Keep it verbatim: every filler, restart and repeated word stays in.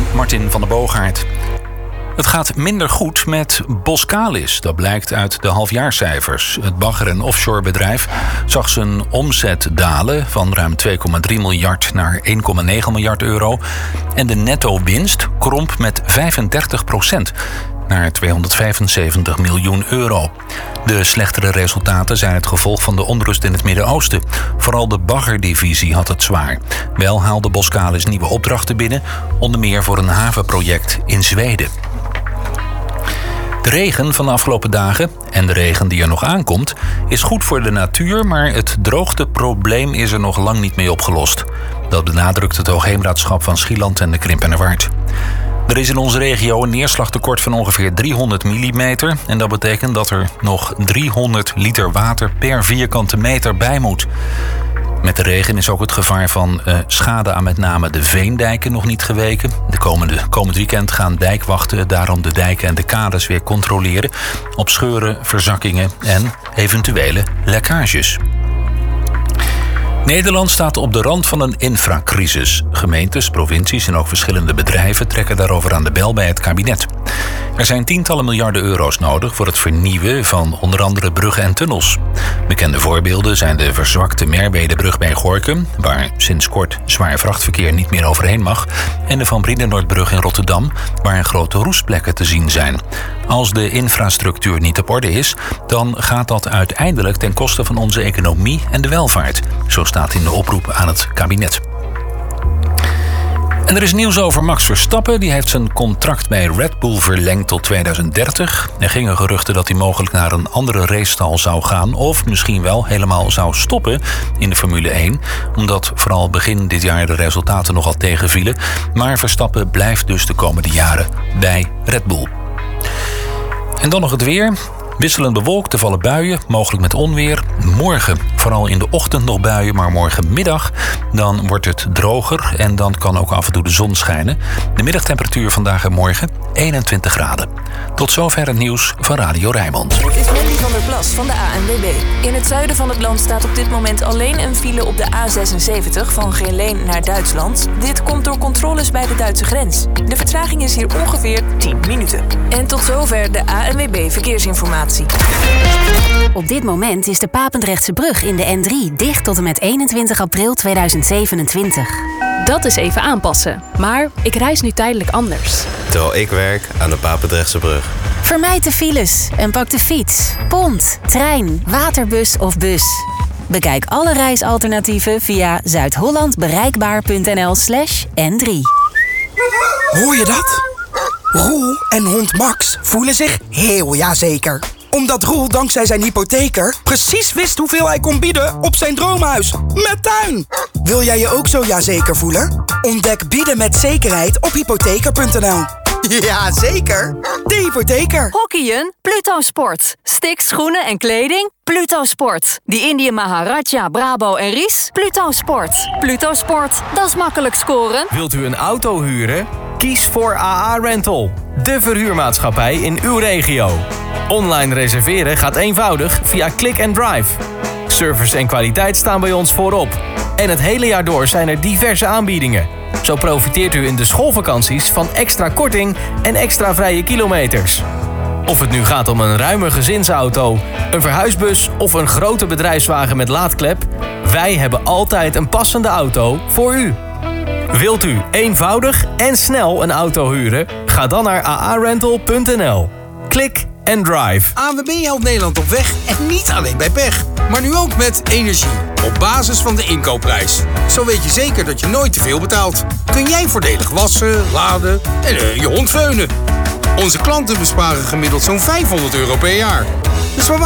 Martin van der Boogaard. Het gaat minder goed met Boskalis. Dat blijkt uit de halfjaarcijfers. Het bagger- en offshorebedrijf zag zijn omzet dalen van ruim twee komma drie miljard naar één komma negen miljard euro. En de netto-winst kromp met vijfendertig procent naar tweehonderdvijfenzeventig miljoen euro. De slechtere resultaten zijn het gevolg van de onrust in het Midden-Oosten. Vooral de baggerdivisie had het zwaar. Wel haalde Boskalis nieuwe opdrachten binnen, onder meer voor een havenproject in Zweden. De regen van de afgelopen dagen en de regen die er nog aankomt is goed voor de natuur, maar het droogteprobleem is er nog lang niet mee opgelost. Dat benadrukt het Hoogheemraadschap van Schieland en de Krimpenerwaard. Er is in onze regio een neerslagtekort van ongeveer driehonderd millimeter en dat betekent dat er nog driehonderd liter water per vierkante meter bij moet. Met de regen is ook het gevaar van uh, schade aan met name de veendijken nog niet geweken. De komende, komend weekend gaan dijkwachten daarom de dijken en de kades weer controleren op scheuren, verzakkingen en eventuele lekkages. Nederland staat op de rand van een infracrisis. Gemeentes, provincies en ook verschillende bedrijven trekken daarover aan de bel bij het kabinet. Er zijn tientallen miljarden euro's nodig voor het vernieuwen van onder andere bruggen en tunnels. Bekende voorbeelden zijn de verzwakte Merwedebrug bij Gorinchem, waar sinds kort zwaar vrachtverkeer niet meer overheen mag, en de Van Brienenoordbrug in Rotterdam, waar grote roestplekken te zien zijn. Als de infrastructuur niet op orde is, dan gaat dat uiteindelijk ten koste van onze economie en de welvaart. Zo staat in de oproep aan het kabinet. En er is nieuws over Max Verstappen. Die heeft zijn contract bij Red Bull verlengd tot tweeduizend dertig. Er gingen geruchten dat hij mogelijk naar een andere racestal zou gaan, of misschien wel helemaal zou stoppen in de Formule één. Omdat vooral begin dit jaar de resultaten nogal tegenvielen. Maar Verstappen blijft dus de komende jaren bij Red Bull. En dan nog het weer. Wisselend bewolkt, er vallen buien, mogelijk met onweer. Morgen vooral in de ochtend nog buien, maar morgenmiddag dan wordt het droger en dan kan ook af en toe de zon schijnen. De middagtemperatuur vandaag en morgen eenentwintig graden. Tot zover het nieuws van Radio Rijnmond. Het is Mandy van der Plas van de A N W B. In het zuiden van het land staat op dit moment alleen een file op de A zesenzeventig van Geleen naar Duitsland. Dit komt door controles bij de Duitse grens. De vertraging is hier ongeveer tien minuten. En tot zover de A N W B Verkeersinformatie. Op dit moment is de Papendrechtse brug in de N drie dicht tot en met eenentwintig april tweeduizend zevenentwintig. Dat is even aanpassen. Maar ik reis nu tijdelijk anders. Terwijl ik werk aan de Papendrechtse brug. Vermijd de files en pak de fiets, pont, trein, waterbus of bus. Bekijk alle reisalternatieven via zuidhollandbereikbaar.nl slash N3. Hoor je dat? Roel en hond Max voelen zich heel jazeker. Omdat Roel dankzij zijn hypotheker precies wist hoeveel hij kon bieden op zijn droomhuis. Met tuin! Wil jij je ook zo jazeker voelen? Ontdek bieden met zekerheid op hypotheker punt n l. Ja, zeker. De hypotheker. Hockeyen? Pluto Sport. Sticks, schoenen en kleding? Pluto Sport. Die Indië Maharaja, Brabo en Ries? Pluto Sport. Pluto Sport, dat is makkelijk scoren. Wilt u een auto huren? Kies voor A A Rental. De verhuurmaatschappij in uw regio. Online reserveren gaat eenvoudig via Click and Drive. Service en kwaliteit staan bij ons voorop. En het hele jaar door zijn er diverse aanbiedingen. Zo profiteert u in de schoolvakanties van extra korting en extra vrije kilometers. Of het nu gaat om een ruime gezinsauto, een verhuisbus of een grote bedrijfswagen met laadklep, wij hebben altijd een passende auto voor u. Wilt u eenvoudig en snel een auto huren? Ga dan naar a a rental punt n l. Klik en drive. A N W B helpt Nederland op weg en niet alleen bij pech. Maar nu ook met energie. Op basis van de inkoopprijs. Zo weet je zeker dat je nooit te veel betaalt. Kun jij voordelig wassen, laden en uh, je hond veunen. Onze klanten besparen gemiddeld zo'n vijfhonderd euro per jaar. Dus waar